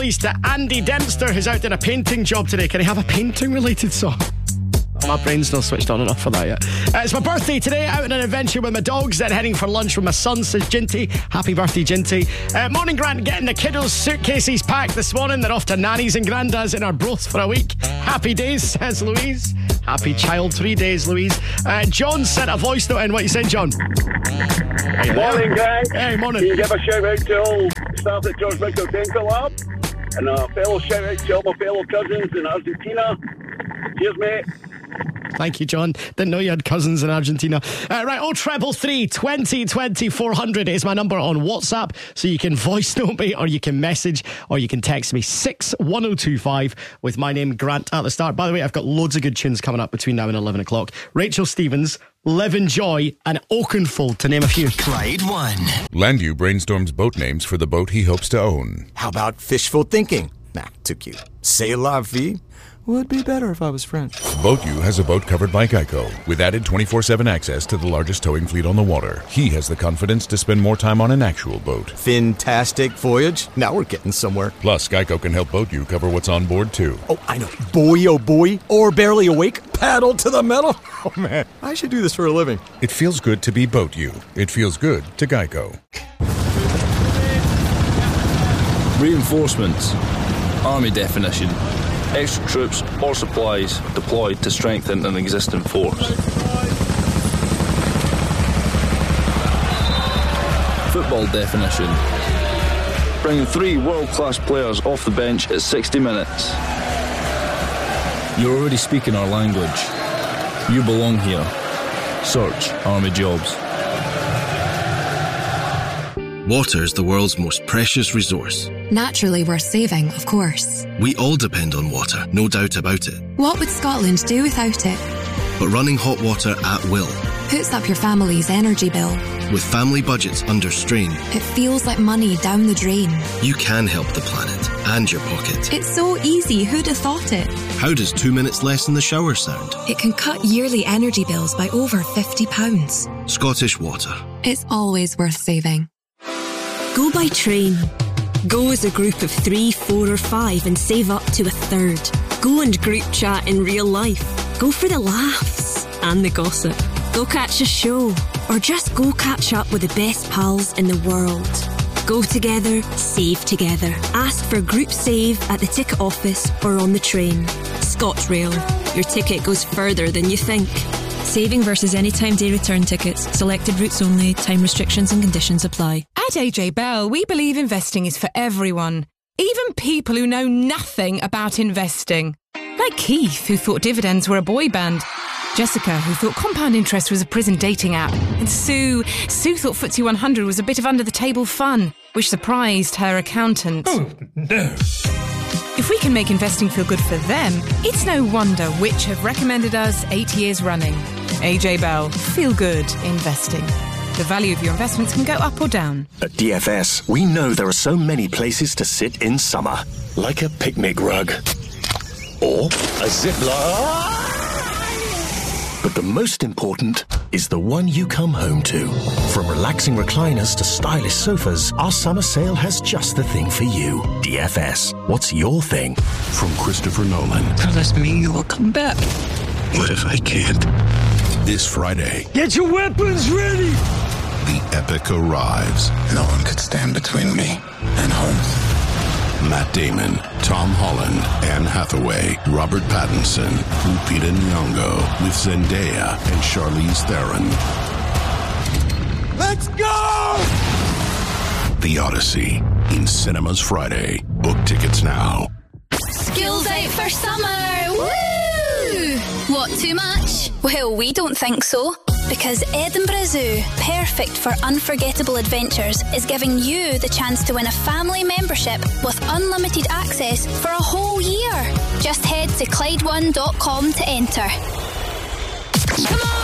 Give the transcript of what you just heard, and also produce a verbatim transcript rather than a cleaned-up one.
To Andy Dempster, who's out doing a painting job today. Can he have a painting related song? My brain's not switched on enough for that yet. Uh, it's my birthday today, out on an adventure with my dogs, then heading for lunch with my son, says Ginty. Happy birthday, Ginty. Uh, morning, Grant, getting the kiddos' suitcases packed this morning. They're off to nannies and granddads in our broth for a week. Happy days, says Louise. Happy child three days, Louise. Uh, John sent a voice note in. What you saying, John? Hey, morning, guys. Hey, morning. Can you give a shout out to all staff at George Michael Dental Lab? And a fellow shout out to all my fellow cousins in Argentina. Cheers, mate. Thank you, John. Didn't know you had cousins in Argentina. Uh, right, oh treble three twenty twenty four hundred is my number on WhatsApp, so you can voice note me, or you can message, or you can text me six one oh two five with my name Grant at the start. By the way, I've got loads of good tunes coming up between now and eleven o'clock. Rachel Stevens, Live in Joy, and Oakenfold, to name a few. Clyde one. Landu brainstorms boat names for the boat he hopes to own. How about fishful thinking? Nah, too cute. C'est la vie. Would be better if I was French. BoatU has a boat covered by Geico, with added twenty-four seven access to the largest towing fleet on the water. He has the confidence to spend more time on an actual boat. Fantastic voyage. Now we're getting somewhere. Plus, Geico can help BoatU cover what's on board, too. Oh, I know. Boy, oh boy. Or barely awake. Paddle to the metal. Oh, man. I should do this for a living. It feels good to be BoatU. It feels good to Geico. Reinforcements. Army definition. Extra troops or supplies deployed to strengthen an existing force. Football definition. Bringing three world-class players off the bench at sixty minutes. You're already speaking our language. You belong here. Search Army Jobs. Water is the world's most precious resource. Naturally worth saving, of course. We all depend on water, no doubt about it. What would Scotland do without it? But running hot water at will puts up your family's energy bill. With family budgets under strain, it feels like money down the drain. You can help the planet and your pocket. It's so easy, who'd have thought it? How does two minutes less in the shower sound? It can cut yearly energy bills by over fifty pounds. Scottish Water. It's always worth saving. Go by train. Go as a group of three, four or five and save up to a third. Go and group chat in real life. Go for the laughs and the gossip. Go catch a show or just go catch up with the best pals in the world. Go together, save together. Ask for group save at the ticket office or on the train. ScotRail. Your ticket goes further than you think. Saving versus anytime day return tickets. Selected routes only. Time restrictions and conditions apply. At A J Bell, we believe investing is for everyone. Even people who know nothing about investing. Like Keith, who thought dividends were a boy band. Jessica, who thought compound interest was a prison dating app. And Sue, Sue thought F T S E one hundred was a bit of under-the-table fun, which surprised her accountant. Oh, no. If we can make investing feel good for them, it's no wonder Which have recommended us eight years running. A J Bell, feel good investing. The value of your investments can go up or down. At D F S, we know there are so many places to sit in summer. Like a picnic rug. Or a zip line. But the most important is the one you come home to. From relaxing recliners to stylish sofas, our summer sale has just the thing for you. D F S, what's your thing? From Christopher Nolan. Tell us me you will come back. What if I can't? This Friday. Get your weapons ready! The epic arrives. No one could stand between me and home. Matt Damon, Tom Holland, Anne Hathaway, Robert Pattinson, Lupita Nyong'o, with Zendaya and Charlize Theron. Let's go! The Odyssey, in cinemas Friday. Book tickets now. School's out for summer! Woo! What, too much? Well, we don't think so. Because Edinburgh Zoo, perfect for unforgettable adventures, is giving you the chance to win a family membership with unlimited access for a whole year. Just head to Clyde one dot com to enter. Come on!